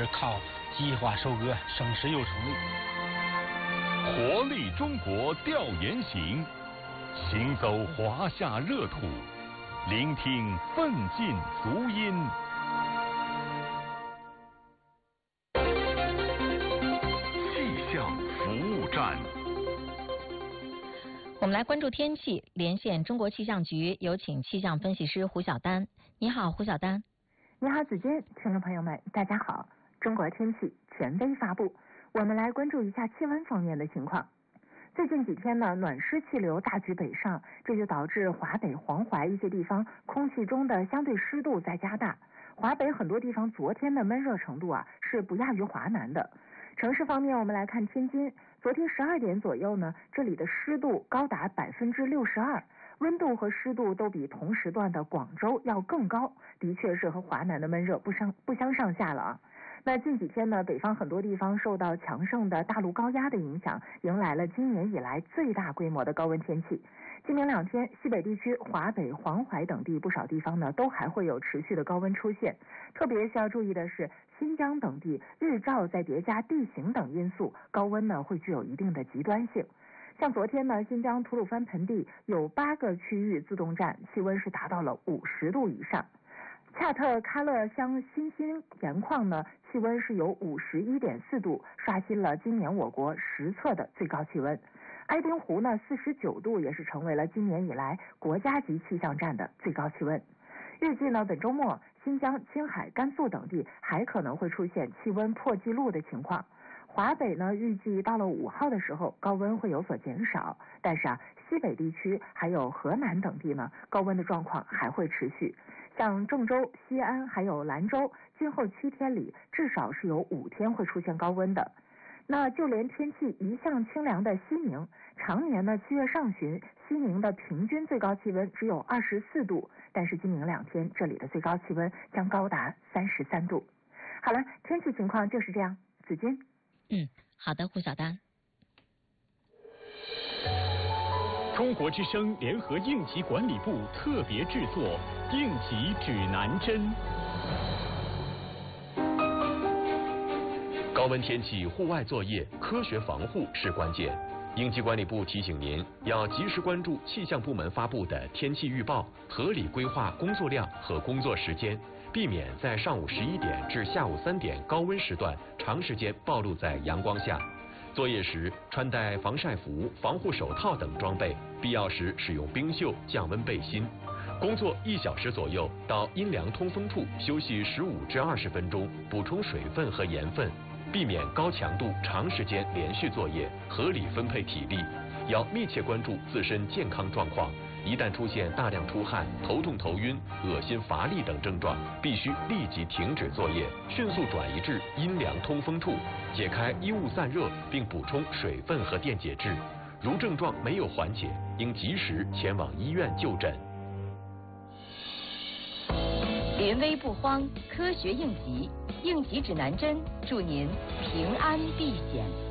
靠计划收割生食幼虫的。 活力中国调研行，行走华夏热土，聆听奋进足音。气象服务站。 我们来关注天气，连线中国气象局，有请气象分析师胡晓丹。你好，胡晓丹。 你好，子君，听众朋友们，大家好。中国天气权威发布，我们来关注一下气温方面的情况。最近几天呢，暖湿气流大举北上，这就导致华北、黄淮一些地方空气中的相对湿度在加大。华北很多地方昨天的闷热程度是不亚于华南的。城市方面，我们来看天津，昨天12点左右呢，这里的湿度高达62%，温度和湿度都比同时段的广州要更高，的确是和华南的闷热不相上下了。那近几天呢，北方很多地方受到强盛的大陆高压的影响，迎来了今年以来最大规模的高温天气。今明2天，西北地区、华北、黄淮等地不少地方呢，都还会有持续的高温出现。特别需要注意的是，新疆等地日照再叠加地形等因素，高温呢会具有一定的极端性。像昨天呢，新疆吐鲁番盆地有8个区域自动站气温是达到了50度以上。恰特喀勒乡新兴盐矿呢，气温是有51.4度，刷新了今年我国实测的最高气温。哀丁湖呢49度，也是成为了今年以来国家级气象站的最高气温。预计呢，本周末新疆、青海、甘肃等地还可能会出现气温破纪录的情况。华北呢，预计到了5号的时候，高温会有所减少，但是西北地区还有河南等地呢，高温的状况还会持续。像郑州、西安还有兰州，今后7天里至少是有5天会出现高温的。那就连天气一向清凉的西宁，常年呢7月上旬，西宁的平均最高气温只有24度，但是今明2天这里的最高气温将高达33度。好了，天气情况就是这样。子君。 好的，胡晓丹。 中国之声联合应急管理部特别制作应急指南针。高温天气户外作业，科学防护是关键。应急管理部提醒您，要及时关注气象部门发布的天气预报，合理规划工作量和工作时间，避免在上午11点至下午3点高温时段长时间暴露在阳光下。作业时穿戴防晒服、防护手套等装备，必要时使用冰袖、降温背心。工作1小时左右，到阴凉通风处休息15至20分钟，补充水分和盐分，避免高强度长时间连续作业，合理分配体力。要密切关注自身健康状况，一旦出现大量出汗、头痛头晕、恶心乏力等症状，必须立即停止作业，迅速转移至阴凉通风处，解开衣物散热，并补充水分和电解质。如症状没有缓解，应及时前往医院就诊。 临危不慌，科学应急，应急指南针，祝您平安避险。